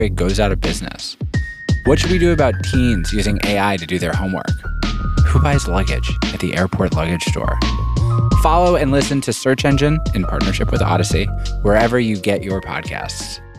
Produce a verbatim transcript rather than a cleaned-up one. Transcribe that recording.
goes out of business? What should we do about teens using A I to do their homework? Who buys luggage at the airport luggage store? Follow and listen to Search Engine in partnership with Odyssey, wherever you get your podcasts.